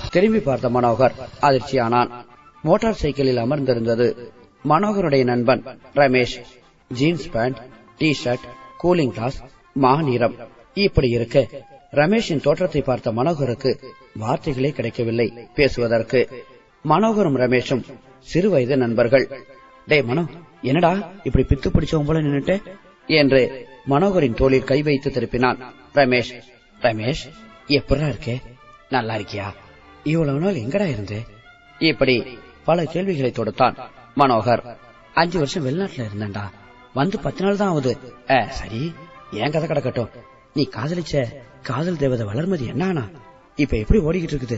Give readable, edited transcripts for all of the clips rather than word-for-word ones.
திரும்பி பார்த்த மனோகர் அதிர்ச்சியானான். மோட்டார் சைக்கிளில் அமர்ந்திருந்தது மனோகருடைய நண்பன் Ramesh. Jeans pant, T shirt, cooling glass, மாநிறம். இப்படி இருக்க ரமேஷின் தோற்றத்தை பார்த்த மனோகருக்கு வார்த்தைகளே கிடைக்கவில்லை பேசுவதற்கு. மனோகரும் ரமேஷும் சிறு வயது நண்பர்கள். டே மனோ, என்னடா இப்படி பித்து பிடிச்சவன் போல நின்னுட்டு என்று மனோகரின் தோளில் கை வைத்து திருப்பினான் ரமேஷ். ரமேஷ், எப்படா இருக்கே? நல்லா இருக்கியா? இவ்வளவு நாள் எங்கடா இருந்து? இப்படி பல கேள்விகளை தொடுத்தான் மனோகர். 5 வருஷம் வெளிநாட்டுல இருந்தேன்டா, வந்து 10 நாள் தான் ஆகுது. சரி, ஏன் கதை கிடக்கட்டும். நீ காதலிச்ச காதல் தேவதை வளர்மதி என்னானா? இப்ப எப்படி ஓடிக்கிட்டு இருக்குது?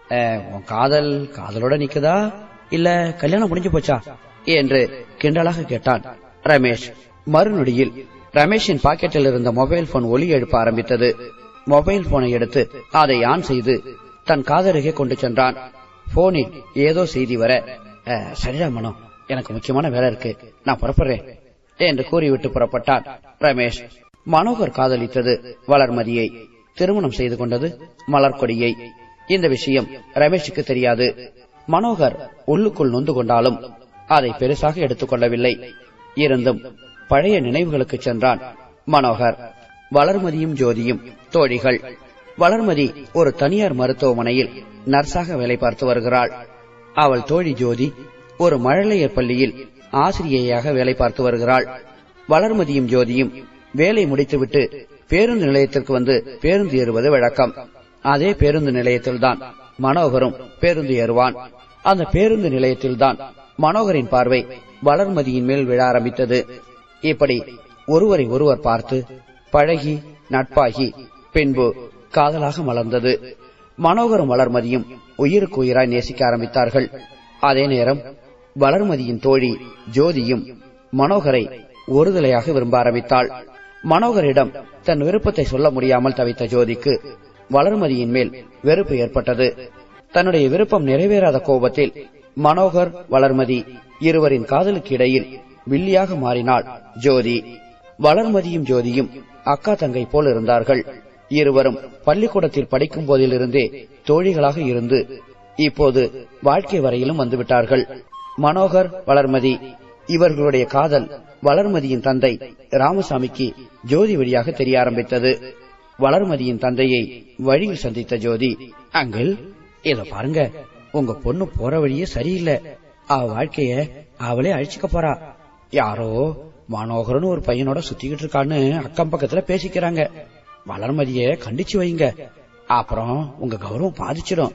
உன் காதலோட நிக்குதா இல்ல கல்யாணம் முடிஞ்சு போச்சா என்று கிண்டலாக கேட்டான் ரமேஷ். மறுநொடியில் ரமேஷின் பாக்கெட்டில் இருந்த மொபைல் போன் ஒலி எழுப்ப ஆரம்பித்தது. மொபைல் போனை எடுத்து அதை ஆன் செய்து தன் காதருகே கொண்டு சென்றான். போனில் ஏதோ செய்தி வர, சரிடா மனோ, எனக்கு முக்கியமான வேலை இருக்கு, நான் புறப்படுறேன் என்று கூறிவிட்டு புறப்பட்டான் ரமேஷ். மனோகர் காதலித்தது வளர்மதியை, திருமணம் செய்து கொண்டது மலர்கொடியை. இந்த விஷயம் ரமேஷுக்கு தெரியாது. மனோகர் உள்ளுக்குள் நொந்து கொண்டாலும் அதை பெருசாக எடுத்துக் கொள்ளவில்லை. இருந்தும் பழைய நினைவுகளுக்கு சென்றான் மனோகர். வளர்மதியும் ஜோதியும் தோழிகள். வளர்மதி ஒரு தனியார் மருத்துவமனையில் நர்ஸாக வேலை பார்த்து வருகிறாள். அவள் தோழி ஜோதி ஒரு மழலையர் பள்ளியில் ஆசிரியையாக வேலை பார்த்து வருகிறாள். வளர்மதியும் ஜோதியும் வேலை முடித்துவிட்டு பேருந்து நிலையத்திற்கு வந்து பேருந்து ஏறுவது வழக்கம். அதே பேருந்து நிலையத்தில்தான் மனோகரும் பேருந்து ஏறுவான். அந்த பேருந்து நிலையத்தில்தான் மனோகரின் பார்வை வளர்மதியின் மேல் விழ ஆரம்பித்தது. இப்படி ஒருவரை ஒருவர் பார்த்து பழகி நட்பாகி பின்பு காதலாக மலர்ந்தது. மனோகரும் வளர்மதியும் உயிருக்கு உயிராய் நேசிக்க ஆரம்பித்தார்கள். அதே நேரம் வளர்மதியின் தோழி ஜோதியும் மனோகரை ஒருதலையாக விரும்ப ஆரம்பித்தாள். மனோகரிடம் தன் விருப்பத்தை சொல்ல முடியாமல் தவித்த ஜோதிக்கு வளர்மதியின் மேல் வெறுப்பு ஏற்பட்டது. தன்னுடைய விருப்பம் நிறைவேறாத கோபத்தில் மனோகர் வளர்மதி இருவரின் காதலுக்கு இடையில் வில்லியாக மாறினாள் ஜோதி. வளர்மதியும் ஜோதியும் அக்கா தங்கை போல் இருந்தார்கள். இருவரும் பள்ளிக்கூடத்தில் படிக்கும் போதிலிருந்தே தோழிகளாக இருந்து இப்போது வாழ்க்கை வரையிலும் வந்துவிட்டார்கள். மனோகர் வளர்மதி இவர்களுடைய காதல் வளர்மதியின் தந்தை ராமசாமிக்கு ஜோதி வழியாக தெரிய ஆரம்பித்தது. வளர்மதியின் தந்தையை வழியில் சந்தித்த ஜோதி, அங்கிள், இத பாருங்க, உங்க பொண்ணு போற வழியே சரியில்லை, அவ வாழ்க்கைய அவளே அழிச்சுக்க போறா. யாரோ மனோகரன் ஒரு பையனோட சுத்திக்கிட்டு இருக்கான்னு அக்கம் பக்கத்துல பேசிக்கிறாங்க. வளர்மதிய கண்டிச்சு வைங்க, அப்புறம் உங்க கௌரவம் பாதிச்சிடும்.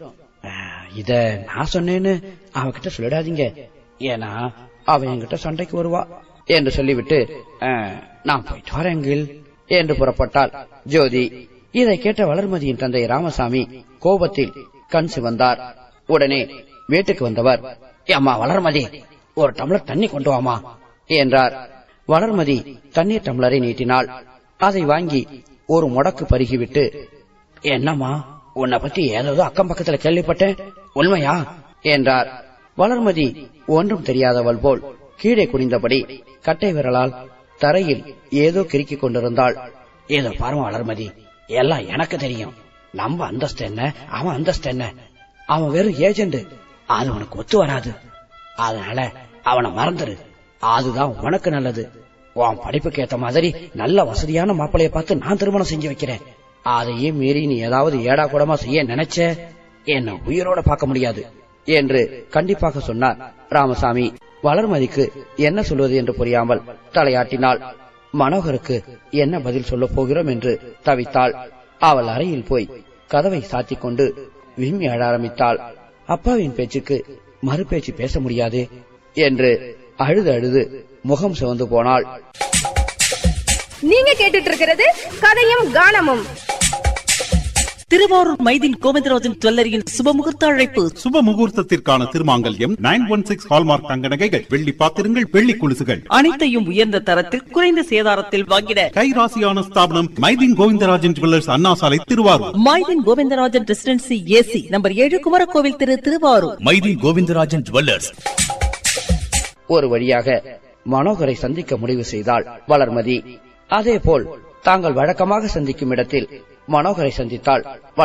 இத நான் சொன்னேன்னு அவகிட்ட சொல்லிடாதீங்க, ஏன்னா அவ என்கிட்ட சண்டைக்கு வருவா என்று சொல்லிவிட்டு நான் போயிட்டு வரேங்கில் என்று புறப்பட்டாள் ஜோதி. இதை கேட்ட வளர்மதியின் தந்தை ராமசாமி கோபத்தில் கண் சிவந்தார். உடனே வீட்டுக்கு வந்தவர், அம்மா வளர்மதி, ஒரு டம்ளர் தண்ணி கொண்டு வாமா என்றார். வளர்மதி தண்ணீர் டம்ளரை நீட்டினாள். அதை வாங்கி ஒரு முடக்கு பருகிவிட்டு, என்னம்மா, உன்னை பத்தி ஏதாவது அக்கம் பக்கத்துல கேள்விப்பட்டேன், உண்மையா என்றார். வளர்மதி ஒன்றும் தெரியாதவள் போல் கீழே குனிந்தபடி கட்டை விரலால் தரையில் ஏதோ கிறுக்கிக் கொண்டிருந்தாள். ஏதோ பாருமா வளர்மதி, எல்லாம் எனக்கு தெரியும். நம்ம அந்தஸ்து என்ன, அவன் அந்தஸ்து என்ன, அவன் வெறும் ஏஜென்ட், அது உனக்கு ஒத்து வராது. அதனால அவனை மறந்துரு, அதுதான் உனக்கு நல்லது. உன் படிப்புக்கு ஏத்த மாதிரி நல்ல வசதியான மாப்பிளைய பார்த்து நான் திருமணம் செஞ்சு வைக்கிறேன். அதையே மீறி நீ ஏதாவது ஏடா கூடமா செய்ய நினைச்ச, என்ன உயிரோட பார்க்க முடியாது என்று கண்டிப்பாக சொன்னார் ராமசாமி. வளர்மதிக்கு என்ன சொல்வது என்று புரியாமல் தலையாட்டினாள். மனோகருக்கு என்ன பதில் சொல்ல போகிறோம் என்று தவித்தாள். அவள் அறையில் போய் கதவை சாத்திக் கொண்டு விம்மி அழ ஆரம்பித்தாள். அப்பாவின் பேச்சுக்கு மறுபேச்சு பேச முடியாது என்று அழுது அழுது முகம் சிவந்து போனாள். நீங்க கேட்டுட்டு இருக்கிறது கதையும் கானமும். திருவாரூர் மைதீன் கோவிந்தராஜன் ஜுவல்லரியின் சுபமுகூர்த்த அழைப்பு. சுபமுகூர்த்தத்திற்கான திருமாங்கல்யம் 916 ஹால்மார்க் தங்க நகைகள், வெள்ளி பாத்திரங்கள், வெள்ளி கொலுசுகள் அனைத்தையும் உயர்ந்த தரத்தில் குறைந்த சேதாரத்தில் வாங்கிட கைராசியான ஸ்தாபனம் மைதீன் கோவிந்தராஜன் ஜுவல்லர்ஸ், அண்ணா சாலை, Thiruvarur. Maideen Govindarajan residency AC number 7, Kumarakovil திரு, திருவாரூர். மைதீன் கோவிந்தராஜன் ஜுவல்லர்ஸ். ஒரு வழியாக மனோகரை சந்திக்க முடிவு செய்தாள் வளர்மதி. அதேபோல் தாங்கள் வழக்கமாக சந்திக்கும் இடத்தில் மனோகரை சந்தித்தாள்